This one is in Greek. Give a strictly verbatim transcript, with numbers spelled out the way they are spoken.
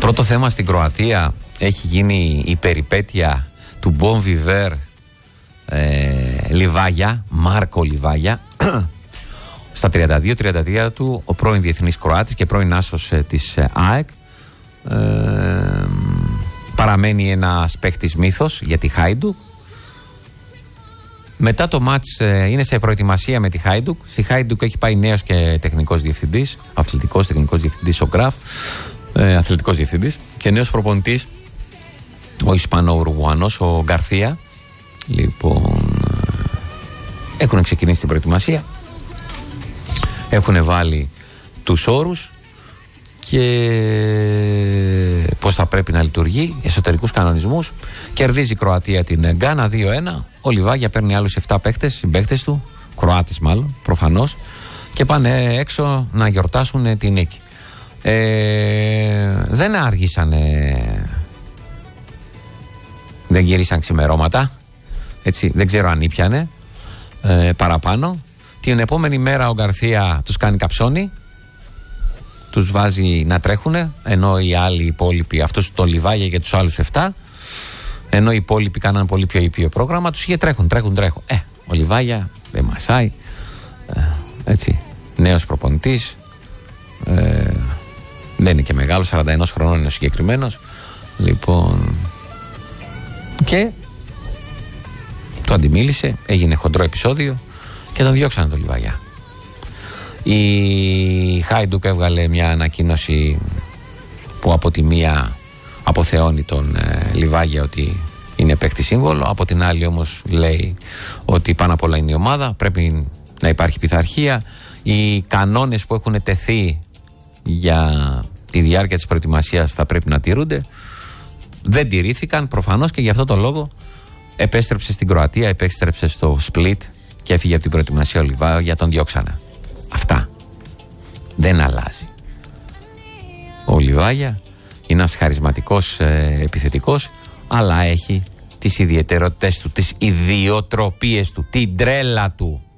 Πρώτο θέμα στην Κροατία έχει γίνει η περιπέτεια του Bon Viver ε, Λιβάγια, Μάρκο Λιβάγια. Στα τριάντα δύο τριάντα τρία του, ο πρώην διεθνής Κροάτης και πρώην άσος ε, της ε, ΑΕΚ, ε, παραμένει ένας παίκτης μύθος για τη Χάιντουκ. Μετά το μάτς ε, είναι σε προετοιμασία με τη Χάιντουκ. Στη Χάιντουκ έχει πάει νέος και τεχνικός διευθυντής, αθλητικός τεχνικός διευθυντής ο Γκραφ, ε, αθλητικός διευθυντής, και νέος προπονητής ο Ισπανο-Ουρουγουανός, ο Γκαρθία. Λοιπόν, ε, έχουν ξεκινήσει την προετοιμασία, έχουν βάλει τους όρους και πώς θα πρέπει να λειτουργεί, εσωτερικούς κανονισμούς. Κερδίζει η Κροατία την Γκάνα δύο ένα. Ο Λιβάγια παίρνει άλλους επτά παίκτες, συμπαίκτες του, Κροάτες μάλλον, προφανώς, και πάνε έξω να γιορτάσουν την νίκη. Ε, δεν άργησανε, δεν γυρίσαν ξημερώματα, έτσι, δεν ξέρω αν ήπιανε ε, παραπάνω. Την επόμενη μέρα ο Γκαρθία τους κάνει καψόνι, τους βάζει να τρέχουνε, ενώ οι άλλοι υπόλοιποι, αυτός το Λιβάγια και τους άλλους επτά, ενώ οι υπόλοιποι κάναν πολύ πιο ήπιο πρόγραμμα, τους είχε τρέχουν, τρέχουν, τρέχουν. Ε, ο Λιβάγια δεν μασάει, ε, έτσι, νέος προπονητής, ε, δεν είναι και μεγάλος, σαράντα ένα χρονών είναι ο συγκεκριμένος. Λοιπόν, και το αντιμίλησε, έγινε χοντρό επεισόδιο και τον διώξανε τον Λιβάγια. Η Χάιντουκ έβγαλε μια ανακοίνωση που από τη μία αποθεώνει τον ε, Λιβάγια ότι είναι παίκτη σύμβολο, από την άλλη όμως λέει ότι πάνω απ' όλα είναι η ομάδα, πρέπει να υπάρχει πειθαρχία, οι κανόνες που έχουν τεθεί για τη διάρκεια της προετοιμασίας θα πρέπει να τηρούνται. Δεν τηρήθηκαν προφανώς και γι' αυτό το λόγο επέστρεψε στην Κροατία, επέστρεψε στο Σπλίτ και έφυγε από την προετοιμασία ο Λιβάγια, τον διώξανε. Αυτά. Δεν αλλάζει. Ο Λιβάγια είναι ένας χαρισματικός ε, επιθετικός, αλλά έχει τις ιδιαιτερότητες του, τις ιδιοτροπίες του, την τρέλα του.